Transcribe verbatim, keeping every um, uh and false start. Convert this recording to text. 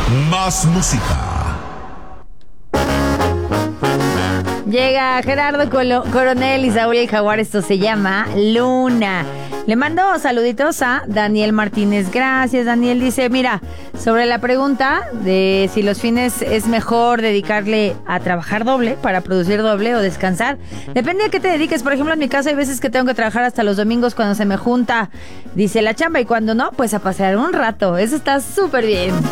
Más música. Llega Gerardo Colo- Coronel y Saúl el Jaguar. Esto se llama Luna. Le mando saluditos a Daniel Martínez. Gracias, Daniel. Dice, mira, sobre la pregunta de si los fines es mejor dedicarle a trabajar doble para producir doble o descansar. Depende de qué te dediques. Por ejemplo, en mi caso hay veces que tengo que trabajar hasta los domingos cuando se me junta, dice, la chamba, y cuando no, pues a pasear un rato. Eso está súper bien.